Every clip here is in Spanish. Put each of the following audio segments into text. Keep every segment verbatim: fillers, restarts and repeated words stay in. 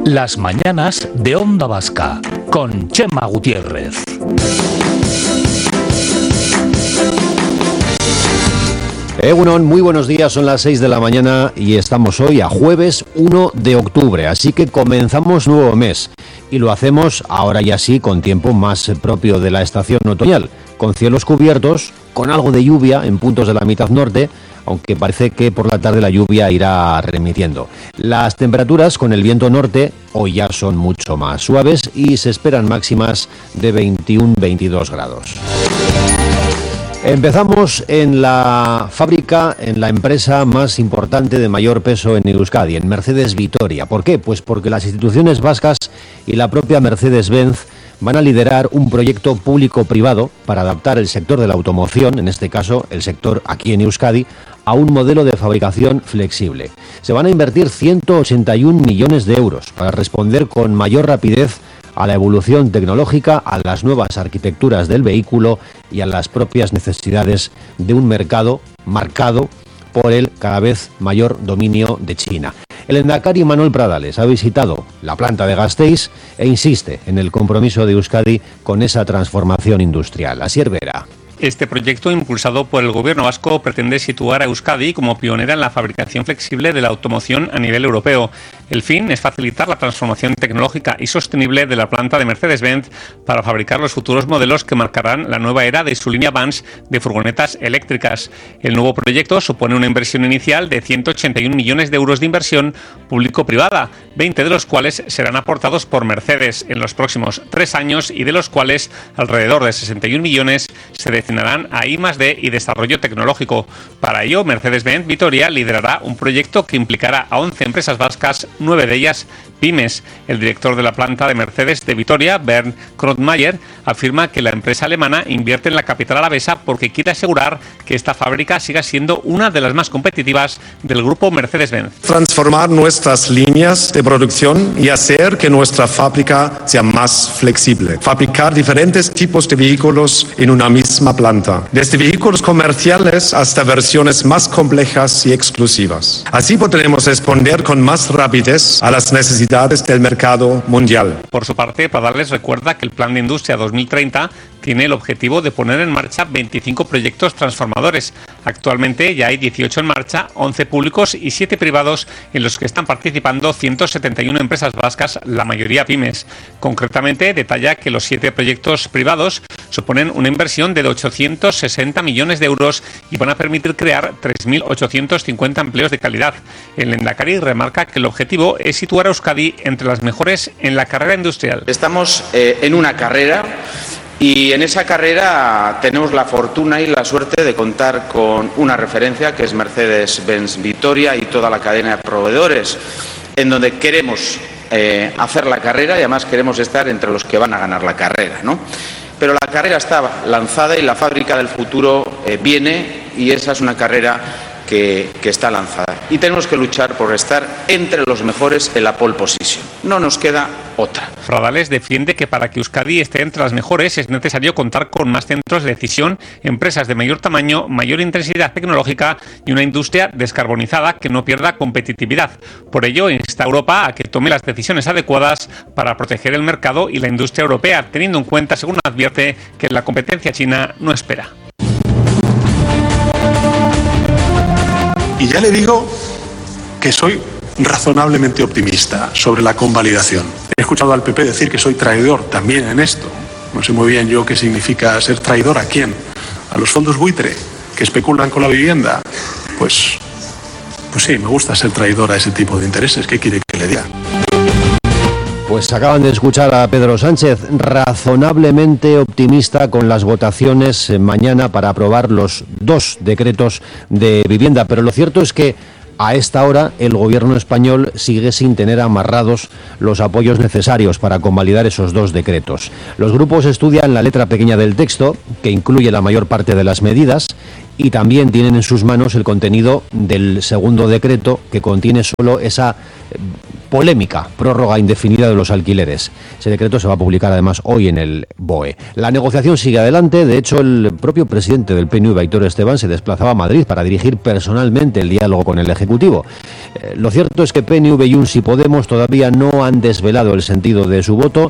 Las mañanas de Onda Vasca, con Chema Gutiérrez. Egunon, muy buenos días, son las seis de la mañana y estamos hoy a jueves uno de octubre, así que comenzamos nuevo mes y lo hacemos ahora ya sí con tiempo más propio de la estación otoñal, con cielos cubiertos, con algo de lluvia en puntos de la mitad norte, aunque parece que por la tarde la lluvia irá remitiendo. Las temperaturas con el viento norte hoy ya son mucho más suaves y se esperan máximas de veintiuno a veintidós grados. Empezamos en la fábrica, en la empresa más importante de mayor peso en Euskadi, en Mercedes-Vitoria. ¿Por qué? Pues porque las instituciones vascas y la propia Mercedes-Benz van a liderar un proyecto público-privado para adaptar el sector de la automoción, en este caso el sector aquí en Euskadi, a un modelo de fabricación flexible. Se van a invertir ciento ochenta y un millones de euros para responder con mayor rapidez a la evolución tecnológica, a las nuevas arquitecturas del vehículo y a las propias necesidades de un mercado marcado por el cada vez mayor dominio de China. El Lehendakari Manuel Pradales ha visitado la planta de Gasteiz e insiste en el compromiso de Euskadi con esa transformación industrial. Asier Vera. Este proyecto, impulsado por el gobierno vasco, pretende situar a Euskadi como pionera en la fabricación flexible de la automoción a nivel europeo. El fin es facilitar la transformación tecnológica y sostenible de la planta de Mercedes-Benz para fabricar los futuros modelos que marcarán la nueva era de su línea Vans de furgonetas eléctricas. El nuevo proyecto supone una inversión inicial de ciento ochenta y un millones de euros de inversión público-privada, veinte de los cuales serán aportados por Mercedes en los próximos tres años y de los cuales alrededor de sesenta y un millones se destinarán a I más D y desarrollo tecnológico. Para ello, Mercedes-Benz Vitoria liderará un proyecto que implicará a once empresas vascas, nueve de ellas pymes. El director de la planta de Mercedes de Vitoria, Bernd Krotmayer, afirma que la empresa alemana invierte en la capital alavesa porque quiere asegurar que esta fábrica siga siendo una de las más competitivas del grupo Mercedes-Benz. Transformar nuestras líneas de producción y hacer que nuestra fábrica sea más flexible. Fabricar diferentes tipos de vehículos en una misma planta, desde vehículos comerciales hasta versiones más complejas y exclusivas. Así podremos responder con más rapidez a las necesidades del mercado mundial. Por su parte, Pradales recuerda que el Plan de Industria dos mil treinta tiene el objetivo de poner en marcha veinticinco proyectos transformadores. Actualmente ya hay dieciocho en marcha, once públicos y siete privados, en los que están participando ciento setenta y una empresas vascas, la mayoría pymes. Concretamente, detalla que los siete proyectos privados suponen una inversión de ochocientos sesenta millones de euros y van a permitir crear tres mil ochocientos cincuenta empleos de calidad. El Lehendakari remarca que el objetivo es situar a Euskadi entre las mejores en la carrera industrial. Estamos eh, en una carrera y en esa carrera tenemos la fortuna y la suerte de contar con una referencia que es Mercedes-Benz Vitoria y toda la cadena de proveedores, en donde queremos eh, hacer la carrera y además queremos estar entre los que van a ganar la carrera, ¿no? Pero la carrera está lanzada y la fábrica del futuro eh, viene y esa es una carrera que, que está lanzada. Y tenemos que luchar por estar entre los mejores en la pole position. No nos queda otra. Pradales defiende que para que Euskadi esté entre las mejores es necesario contar con más centros de decisión, empresas de mayor tamaño, mayor intensidad tecnológica y una industria descarbonizada que no pierda competitividad. Por ello, insta a Europa a que tome las decisiones adecuadas para proteger el mercado y la industria europea, teniendo en cuenta, según advierte, que la competencia china no espera. Y ya le digo que soy razonablemente optimista sobre la convalidación. He escuchado al P P decir que soy traidor también en esto. No sé muy bien yo qué significa ser traidor a quién. ¿A los fondos buitre que especulan con la vivienda? Pues, pues sí, me gusta ser traidor a ese tipo de intereses. ¿Qué quiere que le diga? Pues acaban de escuchar a Pedro Sánchez, razonablemente optimista con las votaciones mañana para aprobar los dos decretos de vivienda. Pero lo cierto es que a esta hora el gobierno español sigue sin tener amarrados los apoyos necesarios para convalidar esos dos decretos. Los grupos estudian la letra pequeña del texto, que incluye la mayor parte de las medidas, y también tienen en sus manos el contenido del segundo decreto, que contiene solo esa Polémica, prórroga indefinida de los alquileres. Ese decreto se va a publicar además hoy en el B O E. La negociación sigue adelante. De hecho, el propio presidente del P N V, Aitor Esteban, se desplazaba a Madrid para dirigir personalmente el diálogo con el Ejecutivo. Eh, lo cierto es que P N V, Junts y Podemos todavía no han desvelado el sentido de su voto.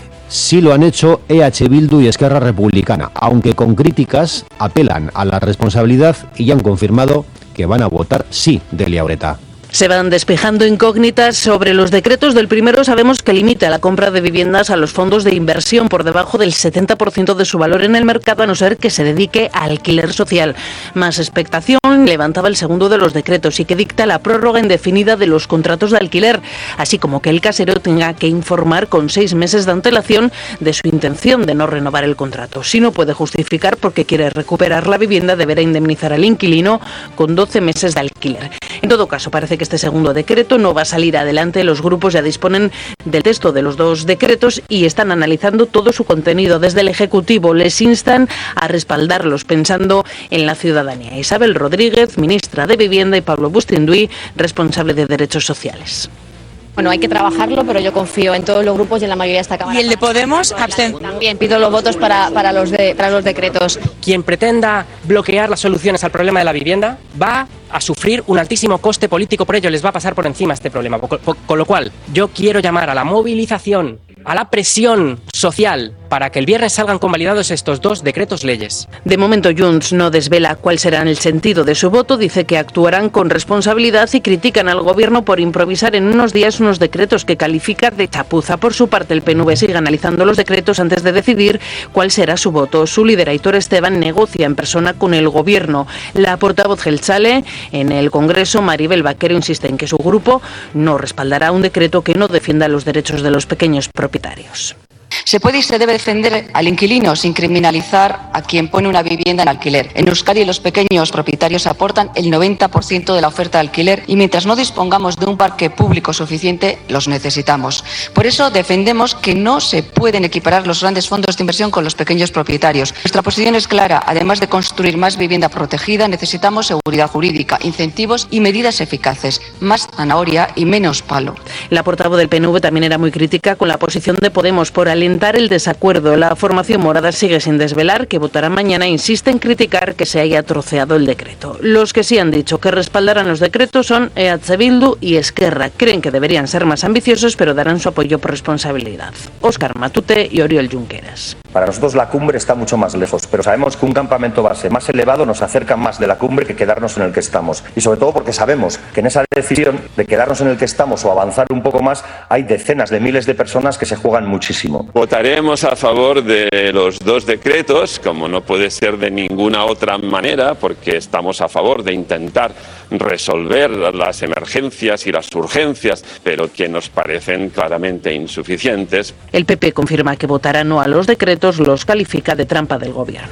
Sí lo han hecho E H Bildu y Esquerra Republicana, aunque con críticas apelan a la responsabilidad y ya han confirmado que van a votar sí, Delia Oreta. Se van despejando incógnitas sobre los decretos. Del primero sabemos que limita la compra de viviendas a los fondos de inversión por debajo del setenta por ciento de su valor en el mercado, a no ser que se dedique a alquiler social. Más expectación levantaba el segundo de los decretos y que dicta la prórroga indefinida de los contratos de alquiler, así como que el casero tenga que informar con seis meses de antelación de su intención de no renovar el contrato. Si no puede justificar porque quiere recuperar la vivienda, deberá indemnizar al inquilino con doce meses de alquiler. En todo caso, parece que este segundo decreto no va a salir adelante. Los grupos ya disponen del texto de los dos decretos y están analizando todo su contenido. Desde el Ejecutivo les instan a respaldarlos pensando en la ciudadanía. Isabel Rodríguez, ministra de Vivienda, y Pablo Bustinduy, responsable de Derechos Sociales. Bueno, hay que trabajarlo, pero yo confío en todos los grupos y en la mayoría de esta Cámara. ¿Y el de Podemos? Absten. También pido los votos para, para, los de, para los decretos. Quien pretenda bloquear las soluciones al problema de la vivienda va a sufrir un altísimo coste político, por ello les va a pasar por encima este problema. Con, con lo cual, yo quiero llamar a la movilización, a la presión social, para que el viernes salgan convalidados estos dos decretos leyes. De momento, Junts no desvela cuál será el sentido de su voto. Dice que actuarán con responsabilidad y critican al Gobierno por improvisar en unos días unos decretos que califica de chapuza. Por su parte, el P N V sigue analizando los decretos antes de decidir cuál será su voto. Su líder, Aitor Esteban, negocia en persona con el Gobierno. La portavoz Geltzale en el Congreso, Maribel Vaquero, insiste en que su grupo no respaldará un decreto que no defienda los derechos de los pequeños propietarios. Se puede y se debe defender al inquilino sin criminalizar a quien pone una vivienda en alquiler. En Euskadi los pequeños propietarios aportan el noventa por ciento de la oferta de alquiler y mientras no dispongamos de un parque público suficiente, los necesitamos. Por eso defendemos que no se pueden equiparar los grandes fondos de inversión con los pequeños propietarios. Nuestra posición es clara. Además de construir más vivienda protegida, necesitamos seguridad jurídica, incentivos y medidas eficaces. Más zanahoria y menos palo. La portavoz del P N V también era muy crítica con la posición de Podemos por alentar el desacuerdo. La formación morada sigue sin desvelar que votará mañana e insiste en criticar que se haya troceado el decreto. Los que sí han dicho que respaldarán los decretos son E H Bildu y Esquerra. Creen que deberían ser más ambiciosos, pero darán su apoyo por responsabilidad. Óscar Matute y Oriol Junqueras. Para nosotros la cumbre está mucho más lejos, pero sabemos que un campamento base más elevado nos acerca más de la cumbre que quedarnos en el que estamos. Y sobre todo porque sabemos que en esa decisión de quedarnos en el que estamos o avanzar un poco más, hay decenas de miles de personas que se juegan muchísimo. Votaremos a favor de los dos decretos, como no puede ser de ninguna otra manera, porque estamos a favor de intentar resolver las emergencias y las urgencias, pero que nos parecen claramente insuficientes. El P P confirma que votará no a los decretos, los califica de trampa del Gobierno.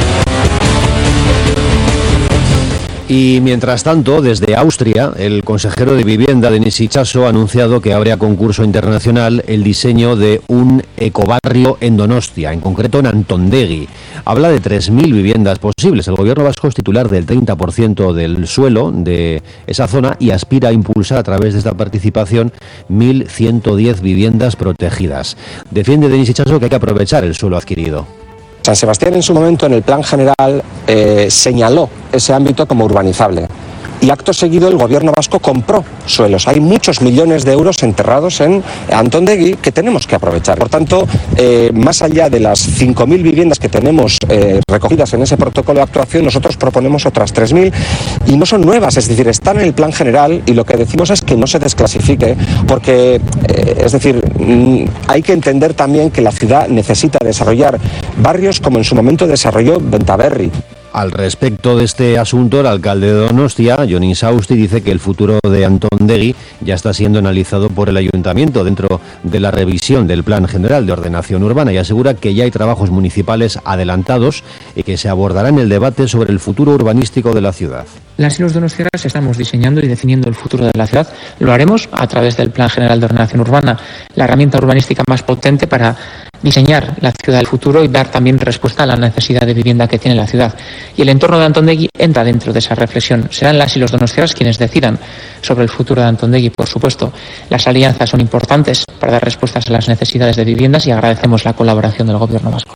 Y mientras tanto, desde Austria, el consejero de Vivienda, Denis Itxaso, ha anunciado que abre a concurso internacional el diseño de un ecobarrio en Donostia, en concreto en Antondegui. Habla de tres mil viviendas posibles. El gobierno vasco es titular del treinta por ciento del suelo de esa zona y aspira a impulsar a través de esta participación mil ciento diez viviendas protegidas. Defiende Denis Itxaso que hay que aprovechar el suelo adquirido. San Sebastián en su momento en el plan general eh, señaló ese ámbito como urbanizable y acto seguido el gobierno vasco compró suelos. Hay muchos millones de euros enterrados en Antondegui que tenemos que aprovechar. Por tanto, eh, más allá de las cinco mil viviendas que tenemos eh, recogidas en ese protocolo de actuación, nosotros proponemos otras tres mil y no son nuevas, es decir, están en el plan general y lo que decimos es que no se desclasifique porque, eh, es decir, mm, hay que entender también que la ciudad necesita desarrollar barrios como en su momento desarrolló Bentaberri. Al respecto de este asunto, el alcalde de Donostia, Jon Insausti, dice que el futuro de Antondegui ya está siendo analizado por el ayuntamiento dentro de la revisión del Plan General de Ordenación Urbana y asegura que ya hay trabajos municipales adelantados y que se abordará en el debate sobre el futuro urbanístico de la ciudad. Las y los donostiarras estamos diseñando y definiendo el futuro de la ciudad. Lo haremos a través del Plan General de Ordenación Urbana, la herramienta urbanística más potente para diseñar la ciudad del futuro y dar también respuesta a la necesidad de vivienda que tiene la ciudad. Y el entorno de Antondegui entra dentro de esa reflexión. Serán las y los donostiarras quienes decidan sobre el futuro de Antondegui, por supuesto. Las alianzas son importantes para dar respuestas a las necesidades de viviendas y agradecemos la colaboración del Gobierno vasco.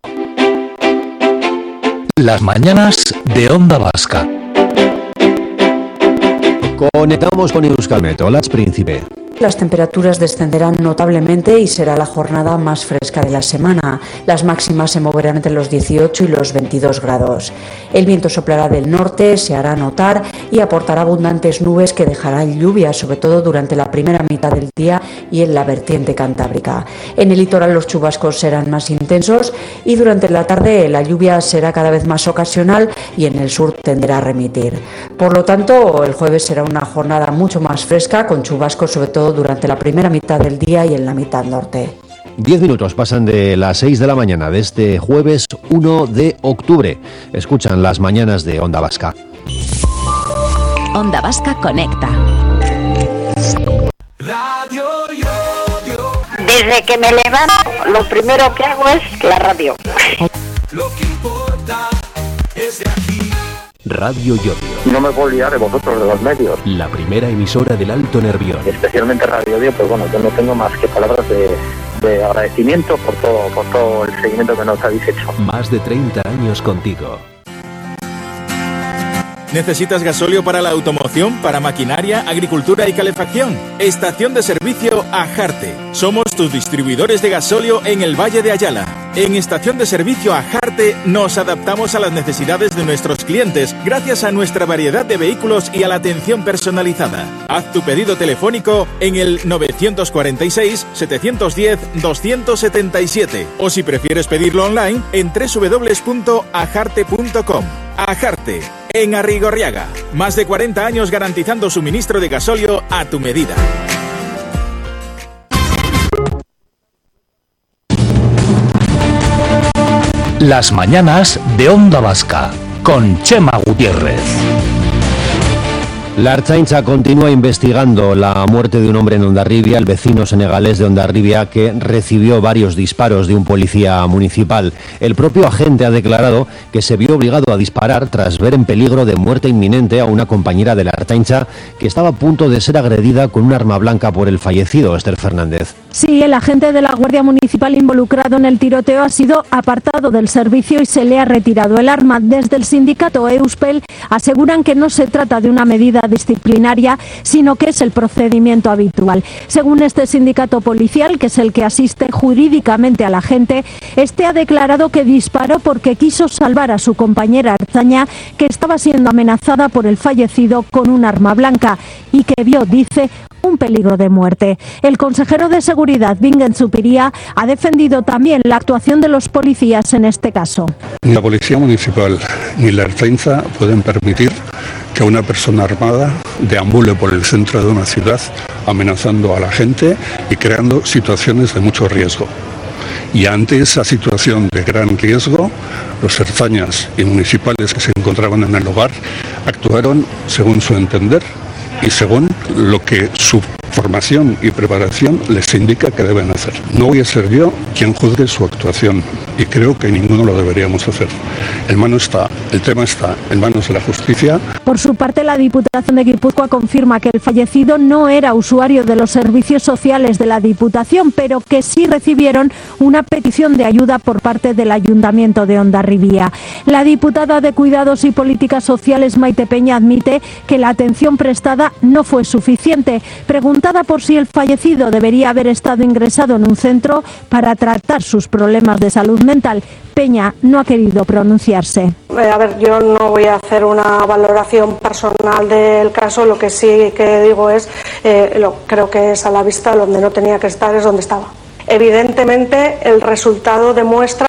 Las mañanas de Onda Vasca. Conectamos con Euskalmet. Hola, Príncipe. Las temperaturas descenderán notablemente y será la jornada más fresca de la semana. Las máximas se moverán entre los dieciocho y los veintidós grados. El viento soplará del norte, se hará notar y aportará abundantes nubes que dejarán lluvias, sobre todo durante la primera mitad del día y en la vertiente cantábrica. En el litoral los chubascos serán más intensos y durante la tarde la lluvia será cada vez más ocasional y en el sur tenderá a remitir. Por lo tanto, el jueves será una jornada mucho más fresca, con chubascos sobre todo durante la primera mitad del día y en la mitad norte. Diez minutos pasan de las seis de la mañana de este jueves uno de octubre. Escuchan las mañanas de Onda Vasca. Onda Vasca conecta. Desde que me levanto, lo primero que hago es la radio. Lo que importa es de aquí. Radio Llodio. No me puedo olvidar de vosotros, de los medios. La primera emisora del Alto Nervión. Especialmente Radio Llodio, pues bueno, yo no tengo más que palabras de, de agradecimiento por todo, por todo el seguimiento que nos habéis hecho. Más de treinta años contigo. ¿Necesitas gasóleo para la automoción, para maquinaria, agricultura y calefacción? Estación de servicio Ajarte. Somos tus distribuidores de gasóleo en el Valle de Ayala. En Estación de servicio Ajarte nos adaptamos a las necesidades de nuestros clientes gracias a nuestra variedad de vehículos y a la atención personalizada. Haz tu pedido telefónico en el novecientos cuarenta y seis, setecientos diez, doscientos setenta y siete o si prefieres pedirlo online en doble u doble u doble u punto ajarte punto com. Ajarte, en Arrigorriaga. Más de cuarenta años garantizando suministro de gasóleo a tu medida. Las mañanas de Onda Vasca con Chema Gutiérrez. La Ertzaintza continúa investigando la muerte de un hombre en Hondarribia, el vecino senegalés de Hondarribia, que recibió varios disparos de un policía municipal. El propio agente ha declarado que se vio obligado a disparar tras ver en peligro de muerte inminente a una compañera de la Ertzaintza que estaba a punto de ser agredida con un arma blanca por el fallecido, Esther Fernández. Sí, el agente de la Guardia Municipal involucrado en el tiroteo ha sido apartado del servicio y se le ha retirado el arma. Desde el sindicato Euspel aseguran que no se trata de una medida disciplinaria, sino que es el procedimiento habitual. Según este sindicato policial, que es el que asiste jurídicamente a la gente, este ha declarado que disparó porque quiso salvar a su compañera ertzaina, que estaba siendo amenazada por el fallecido con un arma blanca y que vio, dice, un peligro de muerte. El consejero de Seguridad, Bingen Zupiria, ha defendido también la actuación de los policías en este caso. Ni la Policía Municipal ni la Ertzaintza pueden permitir que una persona armada deambule por el centro de una ciudad amenazando a la gente y creando situaciones de mucho riesgo. Y ante esa situación de gran riesgo, los ertzainas y municipales que se encontraban en el lugar actuaron según su entender y según lo que su formación y preparación les indica que deben hacer. No voy a ser yo quien juzgue su actuación y creo que ninguno lo deberíamos hacer. El mano está, el tema está en manos de la justicia. Por su parte, la Diputación de Guipúzcoa confirma que el fallecido no era usuario de los servicios sociales de la Diputación, pero que sí recibieron una petición de ayuda por parte del Ayuntamiento de Hondarribia. La diputada de Cuidados y Políticas Sociales, Maite Peña, admite que la atención prestada no fue suficiente. Preguntada por si el fallecido debería haber estado ingresado en un centro para tratar sus problemas de salud mental, Peña no ha querido pronunciarse. A ver, yo no voy a hacer una valoración personal del caso, lo que sí que digo es, eh, lo, creo que es a la vista, donde no tenía que estar es donde estaba. Evidentemente, el resultado demuestra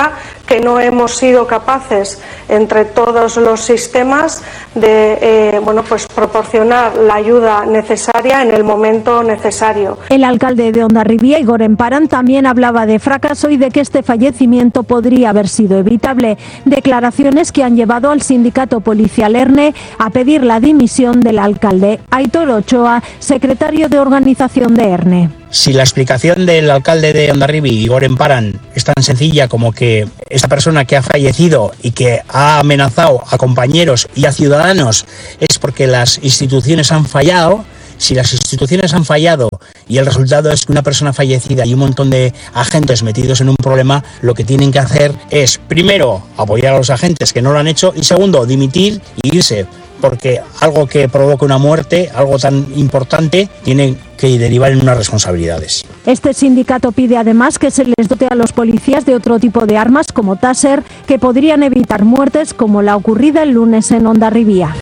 que no hemos sido capaces entre todos los sistemas de eh, bueno, pues proporcionar la ayuda necesaria en el momento necesario. El alcalde de Hondarribia, Igor Emparan, también hablaba de fracaso y de que este fallecimiento podría haber sido evitable. Declaraciones que han llevado al sindicato policial ERNE a pedir la dimisión del alcalde. Aitor Ochoa, secretario de organización de ERNE. Si la explicación del alcalde de Hondarribia, Igor Emparan, es tan sencilla como que esta persona que ha fallecido y que ha amenazado a compañeros y a ciudadanos es porque las instituciones han fallado, si las instituciones han fallado y el resultado es que una persona fallecida y un montón de agentes metidos en un problema, lo que tienen que hacer es, primero, apoyar a los agentes que no lo han hecho y segundo, dimitir y irse. Porque algo que provoca una muerte, algo tan importante, tiene que derivar en unas responsabilidades. Este sindicato pide además que se les dote a los policías de otro tipo de armas como Taser, que podrían evitar muertes como la ocurrida el lunes en Hondarribia.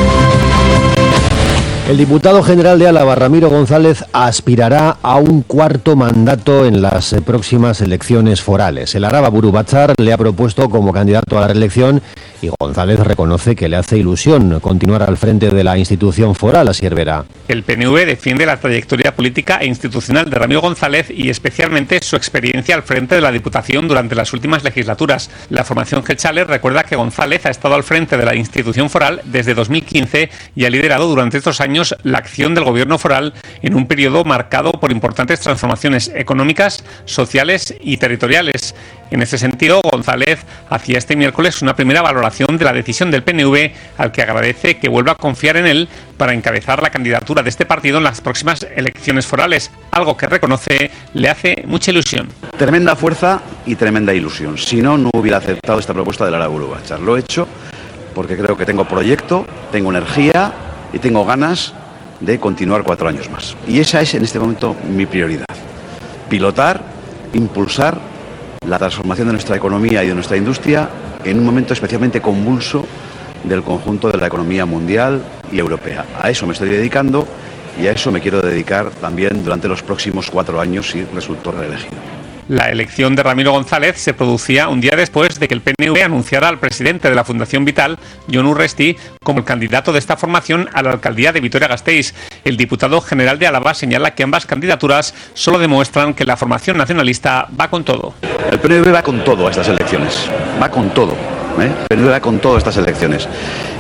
El diputado general de Álava, Ramiro González, aspirará a un cuarto mandato en las próximas elecciones forales. El Araba Buru Batzar le ha propuesto como candidato a la reelección y González reconoce que le hace ilusión continuar al frente de la institución foral, así verá. El P N V defiende la trayectoria política e institucional de Ramiro González y especialmente su experiencia al frente de la Diputación durante las últimas legislaturas. La formación Geltzale recuerda que González ha estado al frente de la institución foral desde dos mil quince y ha liderado durante estos años la acción del gobierno foral en un periodo marcado por importantes transformaciones económicas, sociales y territoriales. En ese sentido, González hacía este miércoles una primera valoración de la decisión del P N V, al que agradece que vuelva a confiar en él para encabezar la candidatura de este partido en las próximas elecciones forales, algo que reconoce le hace mucha ilusión. Tremenda fuerza y tremenda ilusión. Si no, no hubiera aceptado esta propuesta del Araba Buru Batzar. Lo he hecho porque creo que tengo proyecto, tengo energía y tengo ganas de continuar cuatro años más. Y esa es en este momento mi prioridad. Pilotar, impulsar la transformación de nuestra economía y de nuestra industria en un momento especialmente convulso del conjunto de la economía mundial y europea. A eso me estoy dedicando y a eso me quiero dedicar también durante los próximos cuatro años si resulto reelegido. La elección de Ramiro González se producía un día después de que el P N V anunciara al presidente de la Fundación Vital, Jon Urresti, como el candidato de esta formación a la alcaldía de Vitoria-Gasteiz. El diputado general de Álava señala que ambas candidaturas solo demuestran que la formación nacionalista va con todo. El P N V va con todo a estas elecciones, va con todo, ¿eh? El P N V va con todo a estas elecciones.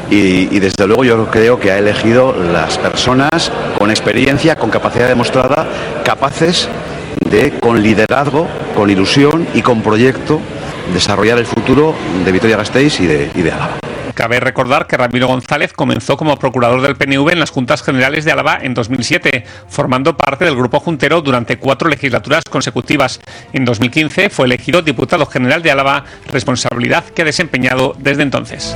Y, y desde luego yo creo que ha elegido las personas con experiencia, con capacidad demostrada, capaces de, con liderazgo, con ilusión y con proyecto, desarrollar el futuro de Vitoria-Gasteiz y de, y de Álava. Cabe recordar que Ramiro González comenzó como procurador del P N V en las Juntas Generales de Álava en dos mil siete, formando parte del Grupo Juntero durante cuatro legislaturas consecutivas. En dos mil quince fue elegido diputado general de Álava, responsabilidad que ha desempeñado desde entonces.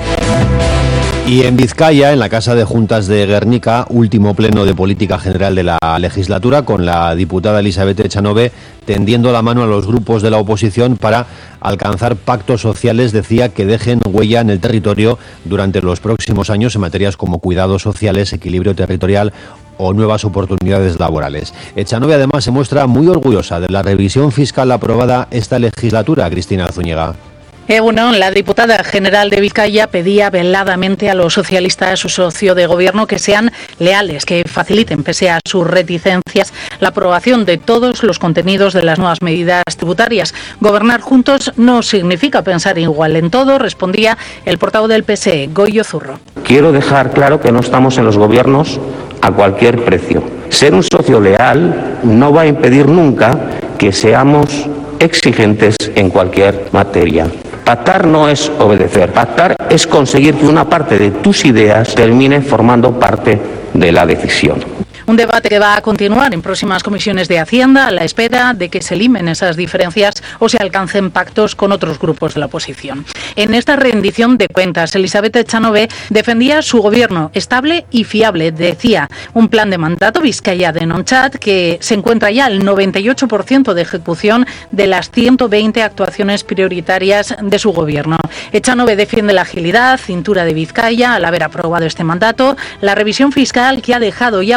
Y en Vizcaya, en la Casa de Juntas de Guernica, último pleno de política general de la legislatura, con la diputada Elizabeth Echanove tendiendo la mano a los grupos de la oposición para alcanzar pactos sociales, decía, que dejen huella en el territorio durante los próximos años en materias como cuidados sociales, equilibrio territorial o nuevas oportunidades laborales. Echanove además se muestra muy orgullosa de la revisión fiscal aprobada esta legislatura, Cristina Zúñiga. Egunon, la diputada general de Vizcaya pedía veladamente a los socialistas, su socio de gobierno, que sean leales, que faciliten, pese a sus reticencias, la aprobación de todos los contenidos de las nuevas medidas tributarias. Gobernar juntos no significa pensar igual en todo, respondía el portavoz del P S E, Goyo Zurro. Quiero dejar claro que no estamos en los gobiernos a cualquier precio. Ser un socio leal no va a impedir nunca que seamos exigentes en cualquier materia. Pactar no es obedecer, pactar es conseguir que una parte de tus ideas termine formando parte de la decisión. Un debate que va a continuar en próximas comisiones de Hacienda a la espera de que se limen esas diferencias o se alcancen pactos con otros grupos de la oposición. En esta rendición de cuentas, Elizabeth Echanove defendía su gobierno estable y fiable. Decía, un plan de mandato Vizcaya de Nonchat que se encuentra ya al noventa y ocho por ciento de ejecución de las ciento veinte actuaciones prioritarias de su gobierno. Echanove defiende la agilidad, cintura de Vizcaya al haber aprobado este mandato, la revisión fiscal que ha dejado ya ochenta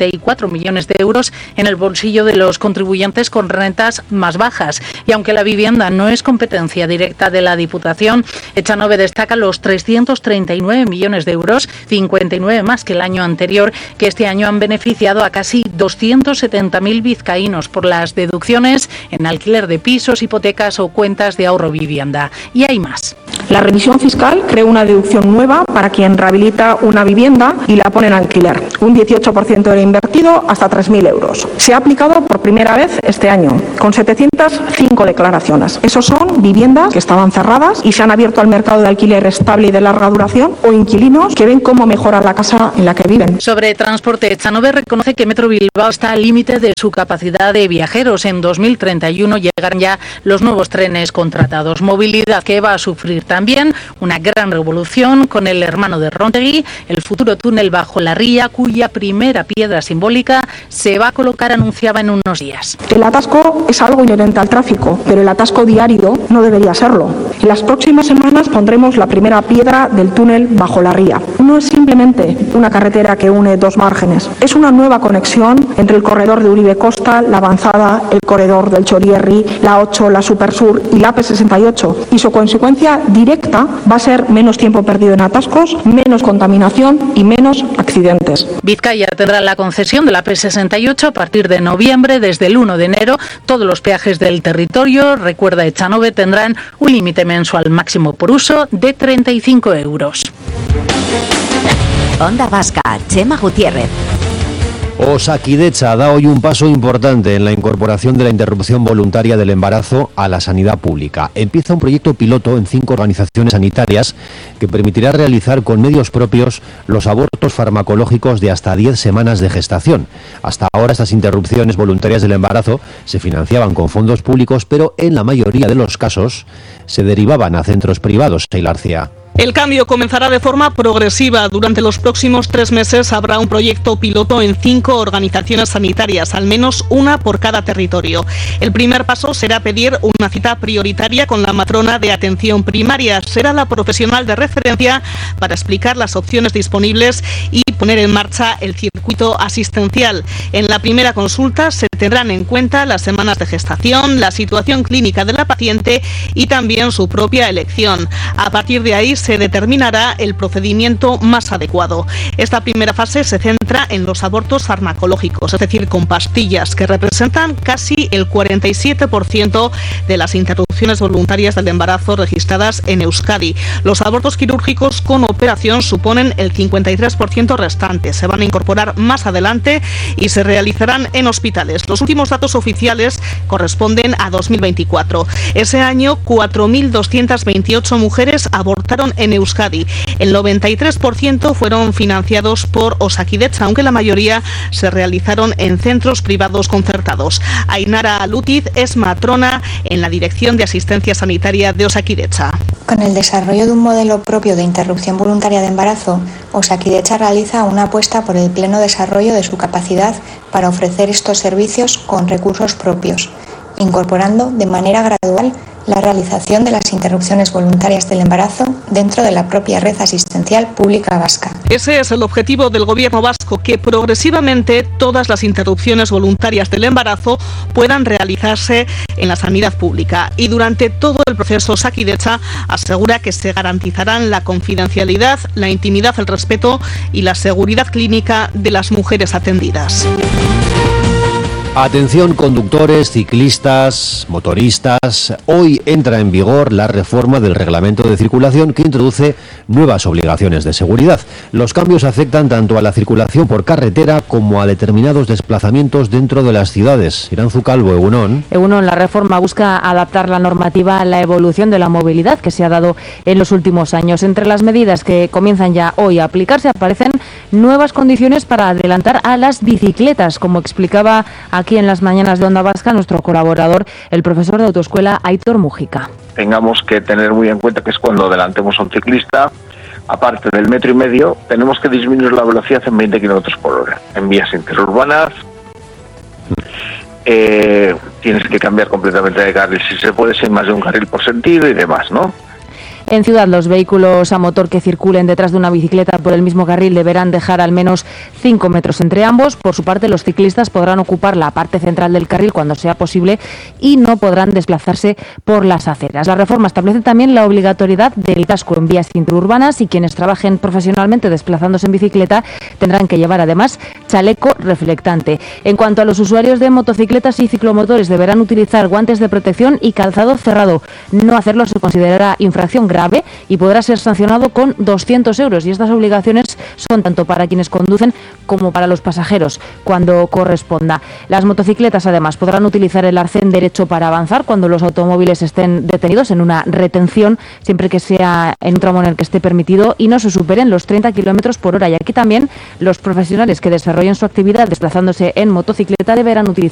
cincuenta y cuatro millones de euros en el bolsillo de los contribuyentes con rentas más bajas. Y aunque la vivienda no es competencia directa de la Diputación, Echanove destaca los trescientos treinta y nueve millones de euros, cincuenta y nueve más que el año anterior, que este año han beneficiado a casi doscientos setenta mil vizcaínos por las deducciones en alquiler de pisos, hipotecas o cuentas de ahorro vivienda. Y hay más. La revisión fiscal creó una deducción nueva para quien rehabilita una vivienda y la pone en alquiler. Un dieciocho por ciento del invertido hasta tres mil euros. Se ha aplicado por primera vez este año, con setecientas cinco declaraciones. Esos son viviendas que estaban cerradas y se han abierto al mercado de alquiler estable y de larga duración, o inquilinos que ven cómo mejora la casa en la que viven. Sobre transporte, Echanove reconoce que Metro Bilbao está al límite de su capacidad de viajeros. En dos mil treinta y uno llegarán ya los nuevos trenes contratados. Movilidad que va a sufrir también una gran revolución con el hermano de Rontegui, el futuro túnel bajo la ría, cuya primera piedra simbólica se va a colocar, anunciaba, en unos días. El atasco es algo inherente al tráfico, pero el atasco diario no debería serlo. En las próximas semanas pondremos la primera piedra del túnel bajo la ría. No es simplemente una carretera que une dos márgenes, es una nueva conexión entre el corredor de Uribe Costa, la Avanzada, el corredor del Chorierri, la ocho, la Supersur y la A P sesenta y ocho. Y su consecuencia directa va a ser menos tiempo perdido en atascos, menos contaminación y menos accidentes. Vizcaya tendrá la concesión de la A P sesenta y ocho a partir de noviembre. Desde el uno de enero, todos los peajes del territorio, recuerda Echanove, tendrán un límite mensual máximo por uso de treinta y cinco euros. Onda Vasca, Chema Gutiérrez. Osakidetza da hoy un paso importante en la incorporación de la interrupción voluntaria del embarazo a la sanidad pública. Empieza un proyecto piloto en cinco organizaciones sanitarias que permitirá realizar con medios propios los abortos farmacológicos de hasta diez semanas de gestación. Hasta ahora estas interrupciones voluntarias del embarazo se financiaban con fondos públicos, pero en la mayoría de los casos se derivaban a centros privados. Sheila Arcía. El cambio comenzará de forma progresiva. Durante los próximos tres meses habrá un proyecto piloto en cinco organizaciones sanitarias, al menos una por cada territorio. El primer paso será pedir una cita prioritaria con la matrona de atención primaria. Será la profesional de referencia para explicar las opciones disponibles y poner en marcha el circuito asistencial. En la primera consulta se tendrán en cuenta las semanas de gestación, la situación clínica de la paciente y también su propia elección. A partir de ahí se determinará el procedimiento más adecuado. Esta primera fase se centra en los abortos farmacológicos, es decir, con pastillas, que representan casi el cuarenta y siete por ciento de las interrupciones voluntarias del embarazo registradas en Euskadi. Los abortos quirúrgicos con operación suponen el cincuenta y tres por ciento restante. Se van a incorporar más adelante y se realizarán en hospitales. Los últimos datos oficiales corresponden a dos mil veinticuatro. Ese año, cuatro mil doscientas veintiocho mujeres abortaron en Euskadi. El noventa y tres por ciento fueron financiados por Osakidetza, aunque la mayoría se realizaron en centros privados concertados. Ainara Alutiz es matrona en la Dirección de Asistencia Sanitaria de Osakidetza. Con el desarrollo de un modelo propio de interrupción voluntaria de embarazo, Osakidetza realiza una apuesta por el pleno desarrollo de su capacidad para ofrecer estos servicios con recursos propios, incorporando de manera gradual la realización de las interrupciones voluntarias del embarazo dentro de la propia red asistencial pública vasca. Ese es el objetivo del Gobierno vasco, que progresivamente todas las interrupciones voluntarias del embarazo puedan realizarse en la sanidad pública. Y durante todo el proceso, Osakidetza asegura que se garantizarán la confidencialidad, la intimidad, el respeto y la seguridad clínica de las mujeres atendidas. Atención conductores, ciclistas, motoristas. Hoy entra en vigor la reforma del reglamento de circulación que introduce nuevas obligaciones de seguridad. Los cambios afectan tanto a la circulación por carretera como a determinados desplazamientos dentro de las ciudades. Iranzu Calvo, Egunon. Egunon, la reforma busca adaptar la normativa a la evolución de la movilidad que se ha dado en los últimos años. Entre las medidas que comienzan ya hoy a aplicarse aparecen nuevas condiciones para adelantar a las bicicletas, como explicaba aquí en las mañanas de Onda Vasca nuestro colaborador, el profesor de autoescuela Aitor Mujica. Tengamos que tener muy en cuenta que es cuando adelantemos a un ciclista, aparte del metro y medio, tenemos que disminuir la velocidad en veinte kilómetros por hora. En vías interurbanas eh, tienes que cambiar completamente de carril, si se puede, sin más de un carril por sentido y demás, ¿no? En ciudad, los vehículos a motor que circulen detrás de una bicicleta por el mismo carril deberán dejar al menos cinco metros entre ambos. Por su parte, los ciclistas podrán ocupar la parte central del carril cuando sea posible y no podrán desplazarse por las aceras. La reforma establece también la obligatoriedad del casco en vías interurbanas y quienes trabajen profesionalmente desplazándose en bicicleta tendrán que llevar además chaleco reflectante. En cuanto a los usuarios de motocicletas y ciclomotores, deberán utilizar guantes de protección y calzado cerrado. No hacerlo se considerará infracción grave y podrá ser sancionado con doscientos euros. Y estas obligaciones son tanto para quienes conducen como para los pasajeros cuando corresponda. Las motocicletas además podrán utilizar el arcén derecho para avanzar cuando los automóviles estén detenidos en una retención, siempre que sea en un tramo en el que esté permitido y no se superen los treinta kilómetros por hora. Y aquí también los profesionales que desarrollen su actividad desplazándose en motocicleta deberán utilizar